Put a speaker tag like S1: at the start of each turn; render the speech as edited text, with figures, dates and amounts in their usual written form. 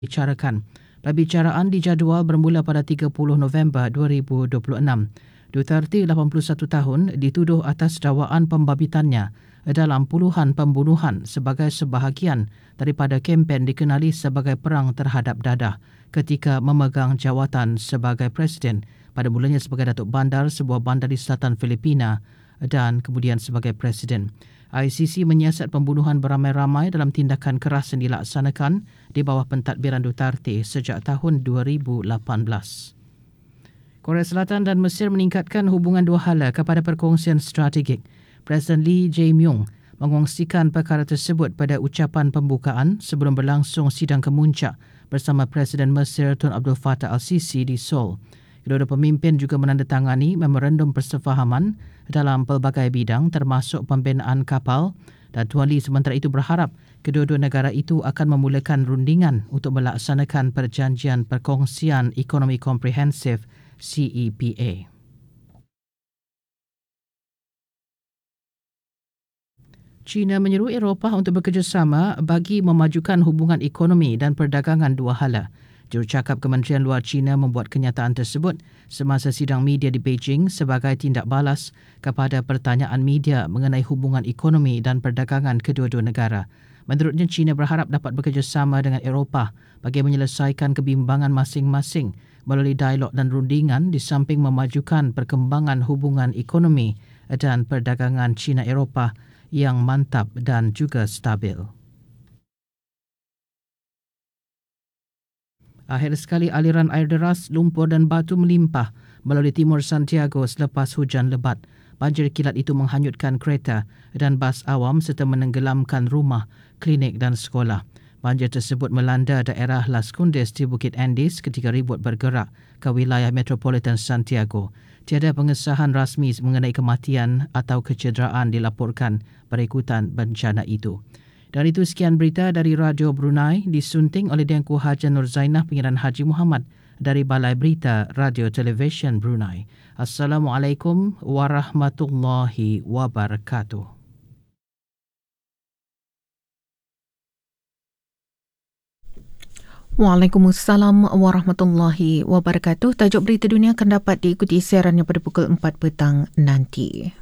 S1: dibicarakan. Perbicaraan dijadual bermula pada 30 November 2026. Duterte, 81 tahun, dituduh atas dakwaan pembabitannya dalam puluhan pembunuhan sebagai sebahagian daripada kempen dikenali sebagai Perang Terhadap Dadah ketika memegang jawatan sebagai Presiden, pada mulanya sebagai Datuk Bandar sebuah bandar di selatan Filipina dan kemudian sebagai Presiden. ICC menyiasat pembunuhan beramai-ramai dalam tindakan keras yang dilaksanakan di bawah pentadbiran Duterte sejak tahun 2018. Korea Selatan dan Mesir meningkatkan hubungan dua hala kepada perkongsian strategik. Presiden Lee Jae-myung mengongsikan perkara tersebut pada ucapan pembukaan sebelum berlangsung sidang kemuncak bersama Presiden Mesir Tun Abdul Fattah al-Sisi di Seoul. Kedua-dua pemimpin juga menandatangani memorandum persefahaman dalam pelbagai bidang termasuk pembinaan kapal, dan Tuan Lee sementara itu berharap kedua-dua negara itu akan memulakan rundingan untuk melaksanakan perjanjian perkongsian ekonomi komprehensif CEPA. China menyeru Eropah untuk bekerjasama bagi memajukan hubungan ekonomi dan perdagangan dua hala. Jurucakap Kementerian Luar China membuat kenyataan tersebut semasa sidang media di Beijing sebagai tindak balas kepada pertanyaan media mengenai hubungan ekonomi dan perdagangan kedua-dua negara. Menurutnya, China berharap dapat bekerjasama dengan Eropah bagi menyelesaikan kebimbangan masing-masing melalui dialog dan rundingan di samping memajukan perkembangan hubungan ekonomi dan perdagangan China-Eropah yang mantap dan juga stabil. Akhir sekali, aliran air deras, lumpur dan batu melimpah melalui timur Santiago selepas hujan lebat. Banjir kilat itu menghanyutkan kereta dan bas awam serta menenggelamkan rumah, klinik dan sekolah. Banjir tersebut melanda daerah Las Condes di Bukit Andes ketika ribut bergerak ke wilayah metropolitan Santiago. Tiada pengesahan rasmi mengenai kematian atau kecederaan dilaporkan berikutan bencana itu. Dan itu sekian berita dari Radio Brunei, disunting oleh Dianku Haja Nur Zainah, pengiran Haji Muhammad dari Balai Berita Radio Television Brunei. Assalamualaikum warahmatullahi wabarakatuh.
S2: Waalaikumsalam warahmatullahi wabarakatuh. Tajuk berita dunia akan dapat diikuti siarannya pada pukul 4 petang nanti.